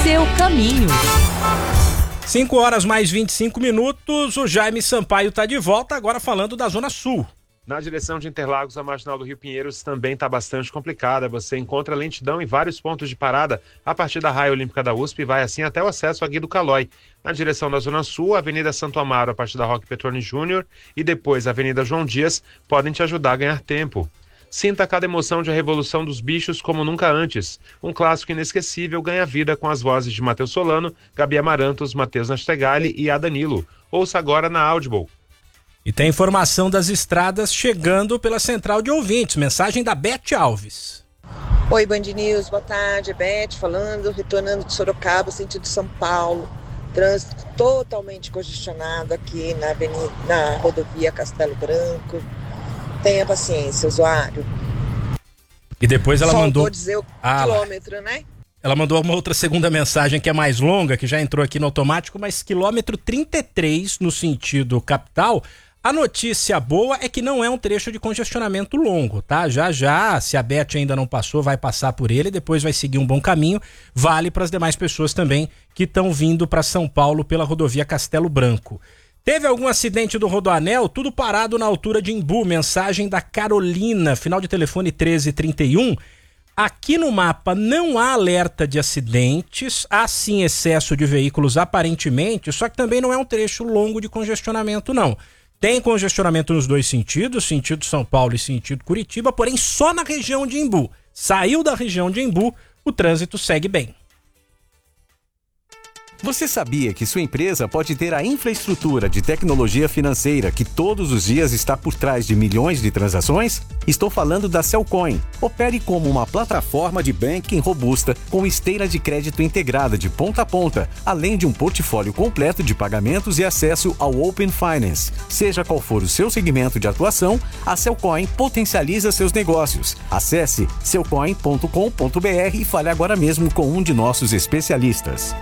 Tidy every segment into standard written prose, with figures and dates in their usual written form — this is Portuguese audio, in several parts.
seu caminho. 5 horas mais 25 minutos, o Jaime Sampaio está de volta, agora falando da Zona Sul. Na direção de Interlagos, a marginal do Rio Pinheiros também está bastante complicada. Você encontra lentidão em vários pontos de parada a partir da Raia Olímpica da USP e vai assim até o acesso a Guido Calói. Na direção da Zona Sul, a Avenida Santo Amaro a partir da Roque Petroni Júnior e depois a Avenida João Dias podem te ajudar a ganhar tempo. Sinta cada emoção de A Revolução dos Bichos como nunca antes. Um clássico inesquecível ganha vida com as vozes de Matheus Solano, Gabi Amarantos, Matheus Nastegali e Adanilo. Ouça agora na Audible. E tem informação das estradas chegando pela central de ouvintes. Mensagem da Beth Alves. Oi, Band News, boa tarde. Beth falando, retornando de Sorocaba, sentido São Paulo. Trânsito totalmente congestionado aqui na rodovia Castelo Branco. Tenha paciência, usuário. E depois ela mandou dizer o quilômetro, né? Ela mandou uma outra segunda mensagem que é mais longa, que já entrou aqui no automático, mas quilômetro 33 no sentido capital. A notícia boa é que não é um trecho de congestionamento longo, tá? Já, se a Beth ainda não passou, vai passar por ele, depois vai seguir um bom caminho. Vale para as demais pessoas também que estão vindo para São Paulo pela rodovia Castelo Branco. Teve algum acidente do Rodoanel? Tudo parado na altura de Imbu. Mensagem da Carolina, final de telefone 1331. Aqui no mapa não há alerta de acidentes, há sim excesso de veículos aparentemente, só que também não é um trecho longo de congestionamento não. Tem congestionamento nos dois sentidos, sentido São Paulo e sentido Curitiba, porém só na região de Imbu. Saiu da região de Imbu, o trânsito segue bem. Você sabia que sua empresa pode ter a infraestrutura de tecnologia financeira que todos os dias está por trás de milhões de transações? Estou falando da Cellcoin. Opere como uma plataforma de banking robusta com esteira de crédito integrada de ponta a ponta, além de um portfólio completo de pagamentos e acesso ao Open Finance. Seja qual for o seu segmento de atuação, a Cellcoin potencializa seus negócios. Acesse cellcoin.com.br e fale agora mesmo com um de nossos especialistas.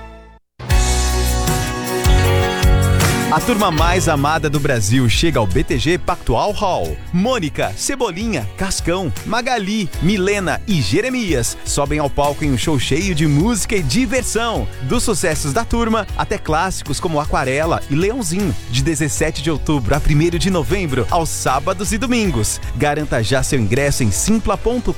A turma mais amada do Brasil chega ao BTG Pactual Hall. Mônica, Cebolinha, Cascão, Magali, Milena e Jeremias sobem ao palco em um show cheio de música e diversão. Dos sucessos da turma até clássicos como Aquarela e Leãozinho. De 17 de outubro a 1º de novembro, aos sábados e domingos. Garanta já seu ingresso em simpla.com.br.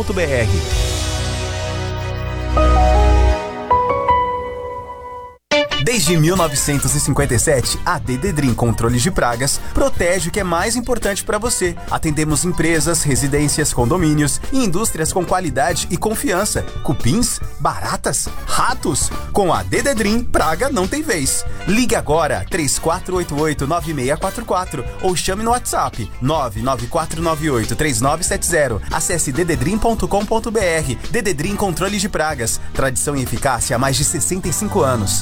Desde 1957, a Dededrim Controles de Pragas protege o que é mais importante para você. Atendemos empresas, residências, condomínios e indústrias com qualidade e confiança. Cupins, baratas, ratos. Com a Dededrim, praga não tem vez. Ligue agora 3488-9644 ou chame no WhatsApp 99498-3970. Acesse dededrim.com.br. Dededrim Controles de Pragas. Tradição e eficácia há mais de 65 anos.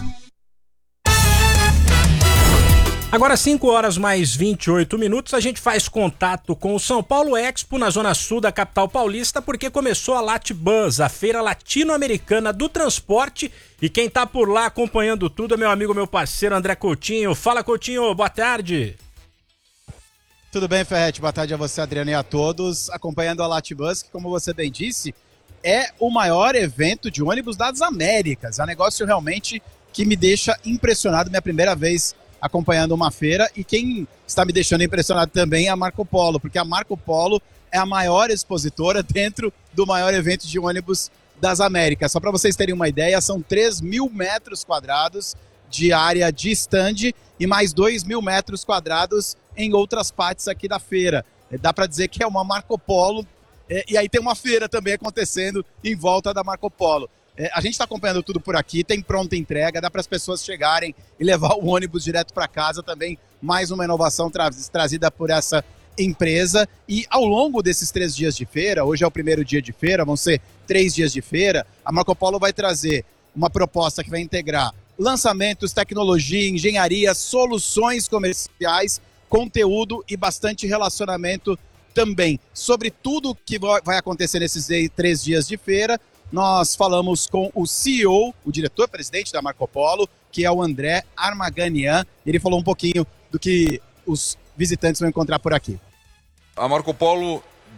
Agora 5 horas mais 28 minutos, a gente faz contato com o São Paulo Expo na zona sul da capital paulista, porque começou a Latbus, a feira latino-americana do transporte, e quem tá por lá acompanhando tudo é meu amigo, meu parceiro André Coutinho. Fala, Coutinho, boa tarde. Tudo bem, Ferretti? Boa tarde a você, Adriano, e a todos. Acompanhando a Latbus, que, como você bem disse, é o maior evento de ônibus das Américas. É um negócio realmente que me deixa impressionado, minha primeira vez acompanhando uma feira, e quem está me deixando impressionado também é a Marco Polo, porque a Marco Polo é a maior expositora dentro do maior evento de ônibus das Américas. Só para vocês terem uma ideia, são 3.000 metros quadrados de área de stand e mais 2.000 metros quadrados em outras partes aqui da feira. Dá para dizer que é uma Marco Polo, e aí tem uma feira também acontecendo em volta da Marco Polo. A gente está acompanhando tudo por aqui, tem pronta entrega, dá para as pessoas chegarem e levar o ônibus direto para casa também. Mais uma inovação trazida por essa empresa. E ao longo desses 3 dias de feira, hoje é o primeiro dia de feira, vão ser 3 dias de feira, a Marco Polo vai trazer uma proposta que vai integrar lançamentos, tecnologia, engenharia, soluções comerciais, conteúdo e bastante relacionamento também. Sobre tudo que vai acontecer nesses 3 dias de feira, nós falamos com o CEO, o diretor-presidente da Marco Polo, que é o André Armaganian. Ele falou um pouquinho do que os visitantes vão encontrar por aqui. A Marco Polo